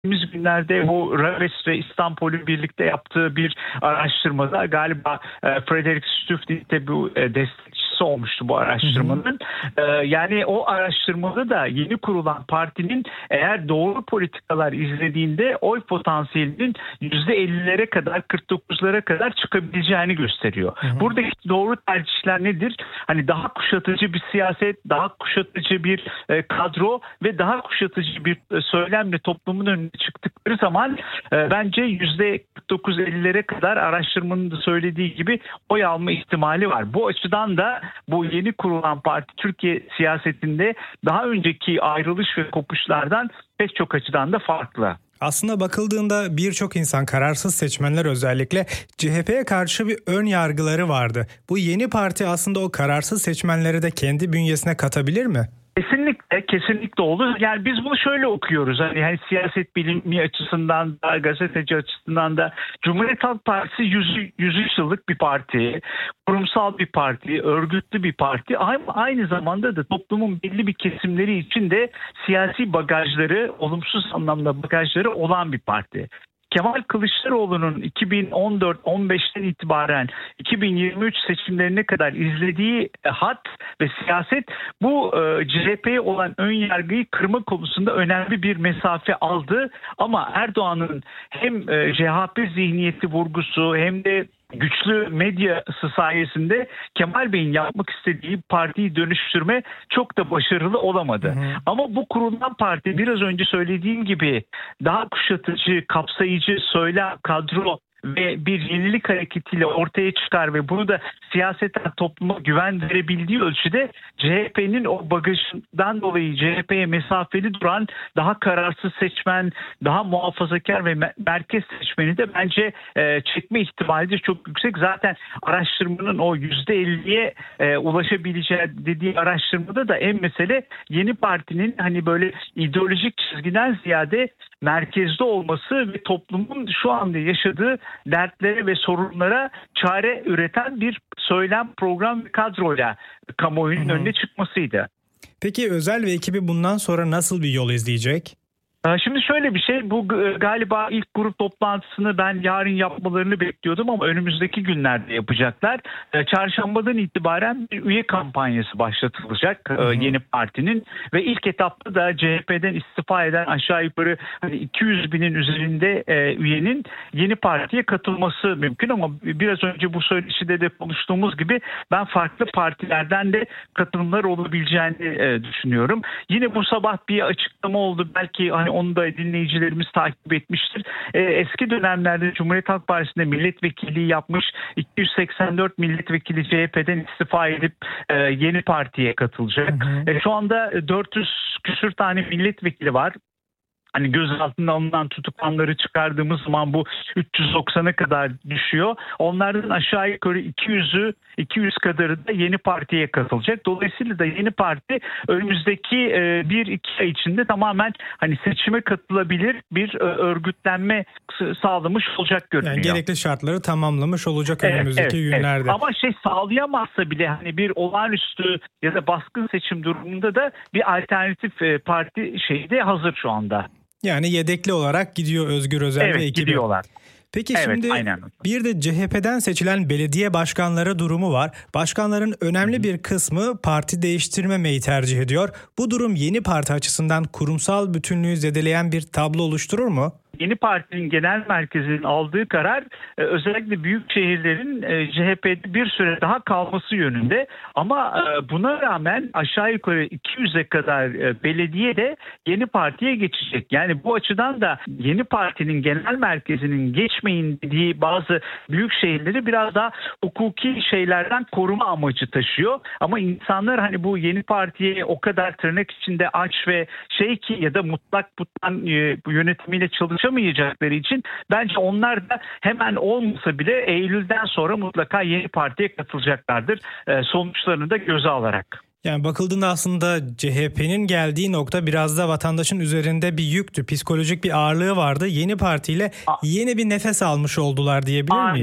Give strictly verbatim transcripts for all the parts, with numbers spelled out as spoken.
geçtiğimiz günlerde bu Raves ve İstanbul'un birlikte yaptığı bir araştırmada galiba e, Frederick Stuff de bu e, destekçisi olmuştu bu araştırmanın. Hı hı. E, yani o araştırmada da yeni kurulan partinin eğer doğru politikalar izlediğinde oy potansiyelinin yüzde ellilere kadar, kırk dokuzlara kadar çıkabileceğini gösteriyor. Hı hı. Buradaki doğru tercihler nedir? Hani daha kuşatıcı bir siyaset, daha kuşatıcı bir e, kadro ve daha kuşatıcı bir e, söylemle toplumun önüne çıktıkları zaman e, bence yüzde kırk dokuz ellilere kadar araştırmanın da söylediği gibi oy alma ihtimali var. Bu açıdan da bu yeni kurulan parti Türkiye siyasetinde daha önceki ayrılış ve kopuşlardan pek çok açıdan da farklı. Aslında bakıldığında birçok insan, kararsız seçmenler özellikle C H P'ye karşı bir ön yargıları vardı. Bu yeni parti aslında o kararsız seçmenleri de kendi bünyesine katabilir mi? Kesinlikle, kesinlikle olur. Yani biz bunu şöyle okuyoruz. Hani, hani siyaset bilimi açısından da, gazeteci açısından da Cumhuriyet Halk Partisi yüz yıllık bir parti, kurumsal bir parti, örgütlü bir parti. Ama aynı zamanda da toplumun belli bir kesimleri için de siyasi bagajları, olumsuz anlamda bagajları olan bir parti. Kemal Kılıçdaroğlu'nun iki bin on dört on beşten itibaren iki bin yirmi üç seçimlerine kadar izlediği hat ve siyaset bu e, C H P'ye olan ön yargıyı kırma konusunda önemli bir mesafe aldı. Ama Erdoğan'ın hem e, C H P zihniyeti vurgusu hem de güçlü medyası sayesinde Kemal Bey'in yapmak istediği partiyi dönüştürme çok da başarılı olamadı. Hı hı. Ama bu kurulan parti biraz önce söylediğim gibi daha kuşatıcı, kapsayıcı, söylem, kadro ve bir yenilik hareketiyle ortaya çıkar ve bunu da siyaseten topluma güven verebildiği ölçüde C H P'nin o bagajından dolayı C H P'ye mesafeli duran daha kararsız seçmen, daha muhafazakar ve merkez seçmeni de bence e, çekme ihtimali de çok yüksek. Zaten araştırmanın o yüzde elliye e, ulaşabileceği dediği araştırmada da en mesele yeni partinin hani böyle ideolojik çizgiden ziyade merkezde olması ve toplumun şu anda yaşadığı dertlere ve sorunlara çare üreten bir söylem, program ve kadroyla kamuoyunun Hı-hı. önüne çıkmasıydı. Peki Özel ve ekibi bundan sonra nasıl bir yol izleyecek? Şimdi şöyle bir şey, bu galiba ilk grup toplantısını ben yarın yapmalarını bekliyordum ama önümüzdeki günlerde yapacaklar. Çarşambadan itibaren bir üye kampanyası başlatılacak hı hı. yeni partinin ve ilk etapta da C H P'den istifa eden aşağı yukarı iki yüz binin üzerinde üyenin yeni partiye katılması mümkün ama biraz önce bu söyleşide de konuştuğumuz gibi ben farklı partilerden de katılımlar olabileceğini düşünüyorum. Yine bu sabah bir açıklama oldu, belki hani onu da dinleyicilerimiz takip etmiştir. Ee, eski dönemlerde Cumhuriyet Halk Partisi'nde milletvekilliği yapmış iki yüz seksen dört milletvekili C H P'den istifa edip e, yeni partiye katılacak. Hı hı. E, şu anda dört yüz küsür tane milletvekili var. Hani gözaltına alınan tutuklanları çıkardığımız zaman bu üç yüz doksana kadar düşüyor. Onlardan aşağı yukarı iki yüzü iki yüz kadarı da yeni partiye katılacak. Dolayısıyla da yeni parti önümüzdeki bir iki ay içinde tamamen hani seçime katılabilir bir örgütlenme sağlamış olacak görünüyor. Yani gerekli şartları tamamlamış olacak önümüzdeki evet, evet, günlerde. Evet. Ama şey sağlayamazsa bile hani bir olağanüstü ya da baskın seçim durumunda da bir alternatif parti şeyi de hazır şu anda. Yani yedekli olarak gidiyor Özgür Özel evet, ve ekibi. Gidiyorlar. Peki evet, şimdi aynen. bir de C H P'den seçilen belediye başkanları durumu var. Başkanların önemli Hı-hı. bir kısmı parti değiştirmemeyi tercih ediyor. Bu durum yeni parti açısından kurumsal bütünlüğü zedeleyen bir tablo oluşturur mu? Yeni partinin genel merkezinin aldığı karar özellikle büyük şehirlerin C H P'de bir süre daha kalması yönünde. Ama buna rağmen aşağı yukarı iki yüze kadar belediye de yeni partiye geçecek. Yani bu açıdan da yeni partinin genel merkezinin geçmeyin dediği bazı büyük şehirleri biraz daha hukuki şeylerden koruma amacı taşıyor. Ama insanlar hani bu yeni partiye o kadar tırnak içinde aç ve şey ki ya da mutlak puttan yönetimiyle çalışan yapamayacakları için bence onlar da hemen olmasa bile Eylül'den sonra mutlaka yeni partiye katılacaklardır. Ee, sonuçlarını da göze alarak. Yani bakıldığında aslında C H P'nin geldiği nokta biraz da vatandaşın üzerinde bir yüktü. Psikolojik bir ağırlığı vardı. Yeni partiyle yeni bir nefes almış oldular diyebilir miyiz? Aynen.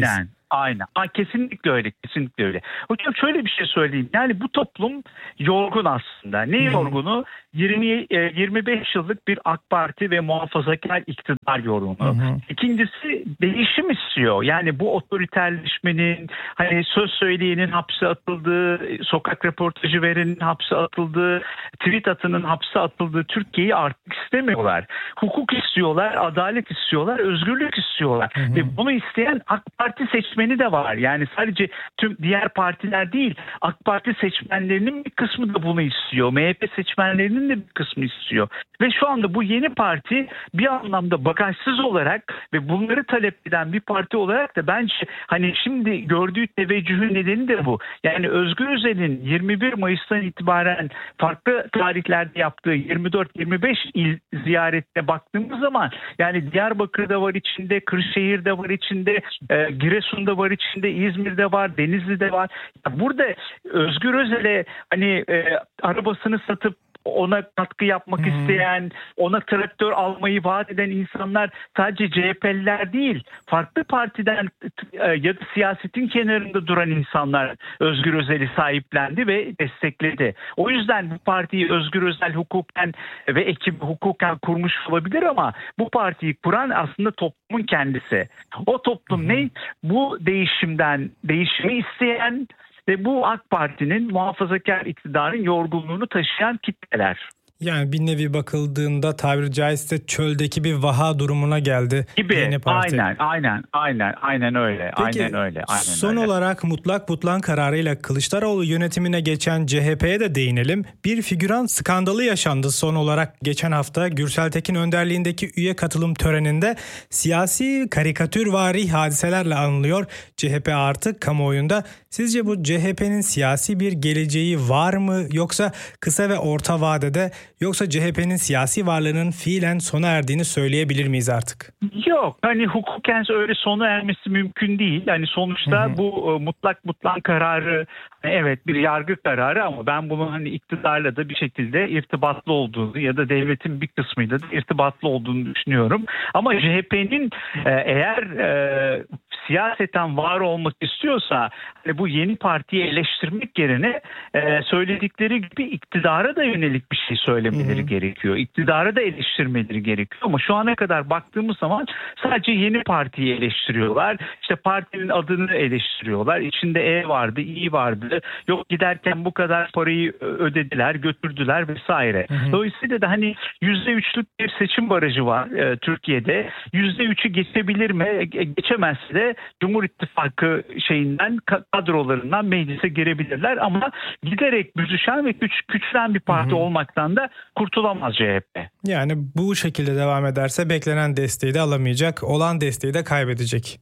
Aynen. Aa, kesinlikle öyle. Kesinlikle öyle. Hocam şöyle bir şey söyleyeyim. Yani bu toplum yorgun aslında. Ne yorgunu? yirmi yirmi beş yıllık bir AK Parti ve muhafazakar iktidar yorgunu. Hı hı. İkincisi değişim istiyor. Yani bu otoriterleşmenin, hani söz söyleyenin hapse atıldığı, sokak röportajı verenin hapse atıldığı, tweet atanın hapse atıldığı Türkiye'yi artık istemiyorlar. Hukuk istiyorlar, adalet istiyorlar, özgürlük istiyorlar. Hı hı. Ve bunu isteyen AK Parti seçmeni de var. Yani sadece tüm diğer partiler değil, AK Parti seçmenlerinin bir kısmı da bunu istiyor. M H P seçmenlerinin de bir kısmı istiyor. Ve şu anda bu yeni parti bir anlamda bagajsız olarak ve bunları talep eden bir parti olarak da bence hani şimdi gördüğü teveccühün nedeni de bu. Yani Özgür Özel'in yirmi bir Mayıs'tan itibaren farklı tarihlerde yaptığı yirmi dört yirmi beş il ziyaretine baktığımız zaman yani Diyarbakır'da var içinde, Kırşehir'de var içinde, e, Giresun'da var içinde, İzmir'de var, Denizli'de var. Burada Özgür Özel'e hani e, arabasını satıp ona katkı yapmak hmm. isteyen, ona traktör almayı vaat eden insanlar sadece C H P'liler değil, farklı partiden ya da siyasetin kenarında duran insanlar Özgür Özel'i sahiplendi ve destekledi. O yüzden bu partiyi Özgür Özel hukuken ve ekibi hukuken kurmuş olabilir ama bu partiyi kuran aslında toplumun kendisi. O toplum hmm. ne? Bu değişimden, değişimi isteyen ve bu AK Parti'nin muhafazakar iktidarın yorgunluğunu taşıyan kitleler. Yani bir nevi bakıldığında tabiri caizse çöldeki bir vaha durumuna geldi gibi. Yeni parti. Aynen, aynen, aynen, aynen öyle. Peki, aynen öyle. Aynen son öyle. olarak mutlak butlan kararıyla Kılıçdaroğlu yönetimine geçen C H P'ye de değinelim. Bir figüran skandalı yaşandı son olarak geçen hafta Gürsel Tekin önderliğindeki üye katılım töreninde siyasi karikatürvari hadiselerle anılıyor C H P artık kamuoyunda. Sizce bu C H P'nin siyasi bir geleceği var mı yoksa kısa ve orta vadede yoksa C H P'nin siyasi varlığının fiilen sona erdiğini söyleyebilir miyiz artık? Yok. Hani hukuken öyle sona ermesi mümkün değil. Hani sonuçta hı hı. bu e, mutlak butlan kararı evet bir yargı kararı ama ben bunun hani iktidarla da bir şekilde irtibatlı olduğunu ya da devletin bir kısmıyla da irtibatlı olduğunu düşünüyorum. Ama C H P'nin e, eğer e, siyaseten var olmak istiyorsa hani bu yeni partiyi eleştirmek yerine e, söyledikleri gibi iktidara da yönelik bir şey söylemeleri hı hı. gerekiyor. İktidara da eleştirmeleri gerekiyor ama şu ana kadar baktığımız zaman sadece yeni partiyi eleştiriyorlar. İşte partinin adını eleştiriyorlar. İçinde E vardı, İ vardı. Yok giderken bu kadar parayı ödediler, götürdüler vesaire. Hı hı. Dolayısıyla da hani yüzde üçlük bir seçim barajı var e, Türkiye'de. yüzde üçü geçebilir mi? Geçemezse de Cumhur İttifakı şeyinden kadrolarından meclise girebilirler ama giderek büzüşen ve güç, güçlen bir parti hı hı. olmaktan da kurtulamaz C H P. Yani bu şekilde devam ederse beklenen desteği de alamayacak, olan desteği de kaybedecek.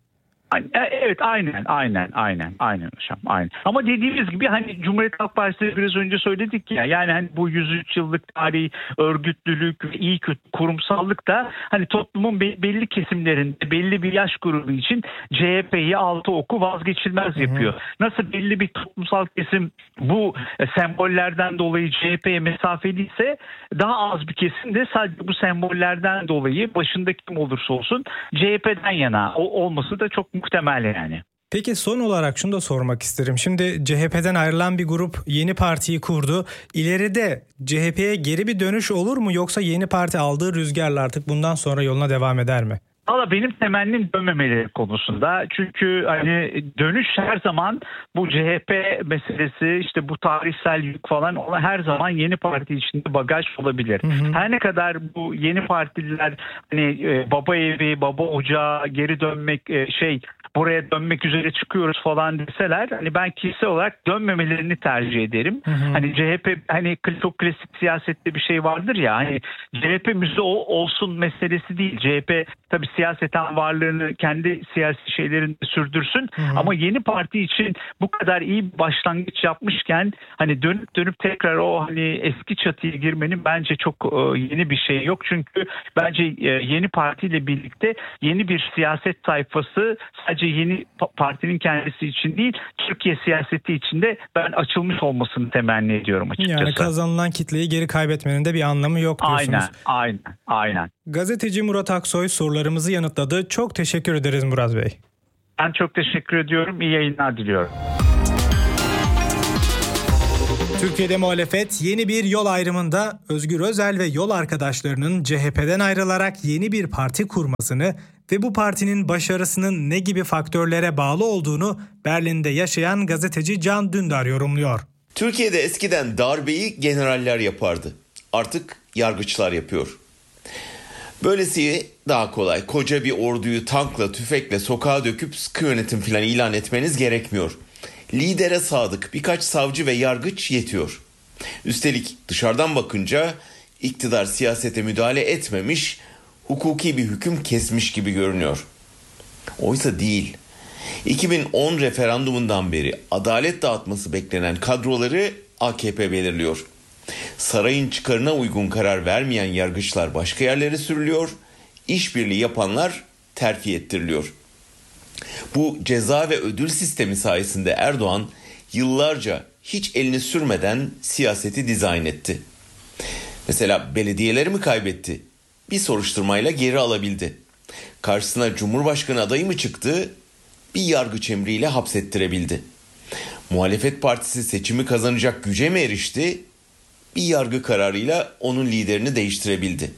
Evet aynen aynen aynen aynen hocam aynen. Ama dediğimiz gibi hani Cumhuriyet Halk Partisi biraz önce söyledik ya yani hani bu yüz üç yıllık tarihi örgütlülük ve iyi kötü kurumsallık da hani toplumun belli kesimlerinde belli bir yaş grubu için C H P'yi altı oku vazgeçilmez yapıyor. Hı hı. Nasıl belli bir toplumsal kesim bu sembollerden dolayı C H P'ye mesafeliyse daha az bir kesim de sadece bu sembollerden dolayı başında kim olursa olsun C H P'den yana olması da çok muhtemel yani. Peki son olarak şunu da sormak isterim. Şimdi C H P'den ayrılan bir grup yeni partiyi kurdu. İleride C H P'ye geri bir dönüş olur mu yoksa yeni parti aldığı rüzgarla artık bundan sonra yoluna devam eder mi? Valla benim temennim dönmemeleri konusunda. Çünkü hani dönüş her zaman bu C H P meselesi işte bu tarihsel yük falan ona her zaman yeni parti içinde bagaj olabilir. Hı hı. Her ne kadar bu yeni partililer hani baba evi, baba ocağı geri dönmek şey buraya dönmek üzere çıkıyoruz falan deseler hani ben kişisel olarak dönmemelerini tercih ederim. Hı hı. Hani C H P hani çok klasik siyasette bir şey vardır ya hani C H P müze olsun meselesi değil. C H P tabii siyaseten varlığını kendi siyasi şeylerini sürdürsün. Hı hı. Ama yeni parti için bu kadar iyi bir başlangıç yapmışken hani dönüp dönüp tekrar o hani eski çatıya girmenin bence çok yeni bir şey yok. Çünkü bence yeni partiyle birlikte yeni bir siyaset sayfası sadece yeni partinin kendisi için değil Türkiye siyaseti için de ben açılmış olmasını temenni ediyorum açıkçası. Yani kazanılan kitleyi geri kaybetmenin de bir anlamı yok diyorsunuz. Aynen, aynen, aynen. Gazeteci Murat Aksoy sorularımızı yanıtladı. Çok teşekkür ederiz Murat Bey. Ben çok teşekkür ediyorum. İyi yayınlar diliyorum. Türkiye'de muhalefet yeni bir yol ayrımında Özgür Özel ve yol arkadaşlarının C H P'den ayrılarak yeni bir parti kurmasını ve bu partinin başarısının ne gibi faktörlere bağlı olduğunu Berlin'de yaşayan gazeteci Can Dündar yorumluyor. Türkiye'de eskiden darbeyi generaller yapardı. Artık yargıçlar yapıyor. Böylesi daha kolay. Koca bir orduyu tankla, tüfekle sokağa döküp sıkı yönetim falan ilan etmeniz gerekmiyor. Lidere sadık birkaç savcı ve yargıç yetiyor. Üstelik dışarıdan bakınca iktidar siyasete müdahale etmemiş, hukuki bir hüküm kesmiş gibi görünüyor. Oysa değil. iki bin on referandumundan beri adalet dağıtması beklenen kadroları A K P belirliyor. Sarayın çıkarına uygun karar vermeyen yargıçlar başka yerlere sürülüyor, işbirliği yapanlar terfi ettiriliyor. Bu ceza ve ödül sistemi sayesinde Erdoğan yıllarca hiç elini sürmeden siyaseti dizayn etti. Mesela belediyeleri mi kaybetti? Bir soruşturmayla geri alabildi. Karşısına Cumhurbaşkanı adayı mı çıktı? Bir yargıç emriyle hapsettirebildi. Muhalefet partisi seçimi kazanacak güce mi erişti? Bir yargı kararıyla onun liderini değiştirebildi.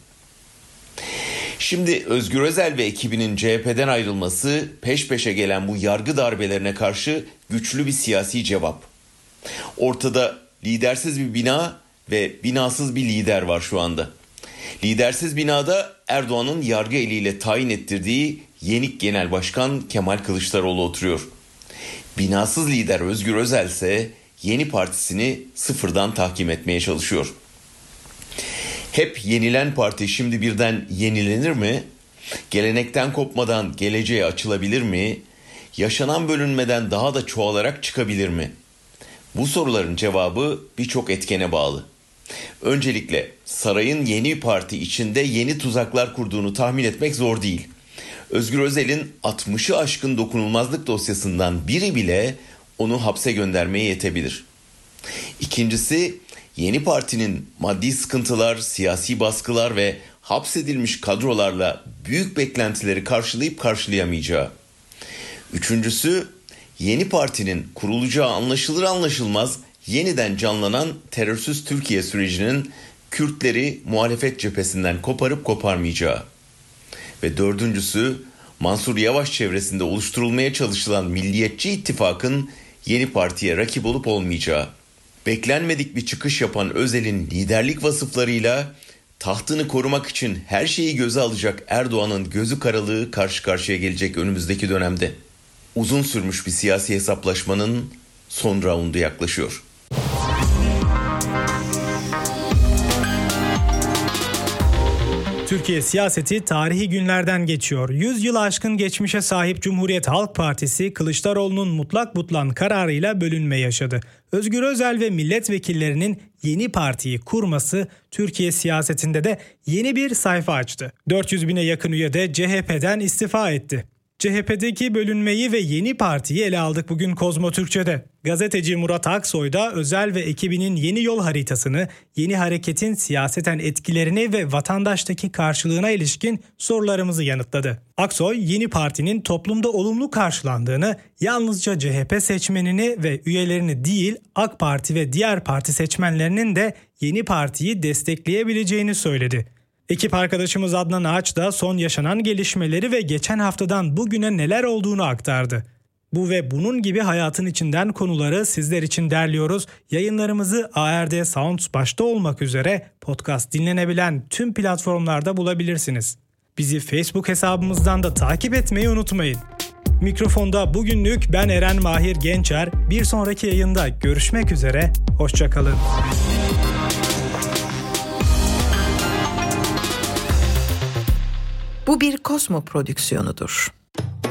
Şimdi Özgür Özel ve ekibinin C H P'den ayrılması peş peşe gelen bu yargı darbelerine karşı güçlü bir siyasi cevap. Ortada lidersiz bir bina ve binasız bir lider var şu anda. Lidersiz binada Erdoğan'ın yargı eliyle tayin ettirdiği Yenik Genel Başkan Kemal Kılıçdaroğlu oturuyor. Binasız lider Özgür Özel ise yeni partisini sıfırdan tahkim etmeye çalışıyor. Hep yenilen parti şimdi birden yenilenir mi? Gelenekten kopmadan geleceğe açılabilir mi? Yaşanan bölünmeden daha da çoğalarak çıkabilir mi? Bu soruların cevabı birçok etkene bağlı. Öncelikle sarayın yeni parti içinde yeni tuzaklar kurduğunu tahmin etmek zor değil. Özgür Özel'in altmışı aşkın dokunulmazlık dosyasından biri bile onu hapse göndermeye yetebilir. İkincisi, yeni partinin maddi sıkıntılar, siyasi baskılar ve hapsedilmiş kadrolarla büyük beklentileri karşılayıp karşılayamayacağı. Üçüncüsü, yeni partinin kurulacağı anlaşılır anlaşılmaz yeniden canlanan terörsüz Türkiye sürecinin Kürtleri muhalefet cephesinden koparıp koparmayacağı. Ve dördüncüsü, Mansur Yavaş çevresinde oluşturulmaya çalışılan Milliyetçi İttifak'ın yeni partiye rakip olup olmayacağı. Beklenmedik bir çıkış yapan Özel'in liderlik vasıflarıyla tahtını korumak için her şeyi göze alacak Erdoğan'ın gözü karalığı karşı karşıya gelecek önümüzdeki dönemde. Uzun sürmüş bir siyasi hesaplaşmanın son raundu yaklaşıyor. Türkiye siyaseti tarihi günlerden geçiyor. yüz yılı aşkın geçmişe sahip Cumhuriyet Halk Partisi Kılıçdaroğlu'nun mutlak butlan kararıyla bölünme yaşadı. Özgür Özel ve milletvekillerinin yeni partiyi kurması Türkiye siyasetinde de yeni bir sayfa açtı. dört yüz bine yakın üye de C H P'den istifa etti. C H P'deki bölünmeyi ve yeni partiyi ele aldık bugün Kozmo Türkçe'de. Gazeteci Murat Aksoy da Özel ve ekibinin yeni yol haritasını, yeni hareketin siyaseten etkilerini ve vatandaştaki karşılığına ilişkin sorularımızı yanıtladı. Aksoy, yeni partinin toplumda olumlu karşılandığını, yalnızca C H P seçmenini ve üyelerini değil, AK Parti ve diğer parti seçmenlerinin de yeni partiyi destekleyebileceğini söyledi. Ekip arkadaşımız Adnan Ağaç da son yaşanan gelişmeleri ve geçen haftadan bugüne neler olduğunu aktardı. Bu ve bunun gibi hayatın içinden konuları sizler için derliyoruz. Yayınlarımızı A R D Sounds başta olmak üzere podcast dinlenebilen tüm platformlarda bulabilirsiniz. Bizi Facebook hesabımızdan da takip etmeyi unutmayın. Mikrofonda bugünlük ben Eren Mahir Gençer. Bir sonraki yayında görüşmek üzere. Hoşça kalın. Bu bir Kozmo prodüksiyonudur.